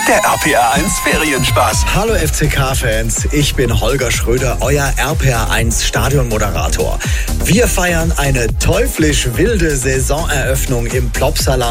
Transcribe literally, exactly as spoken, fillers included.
der R P R eins Ferienspaß. Hallo F C K-Fans, ich bin Holger Schröder, euer R P R eins Stadionmoderator. Wir feiern eine teuflisch wilde Saisoneröffnung im Plopsaland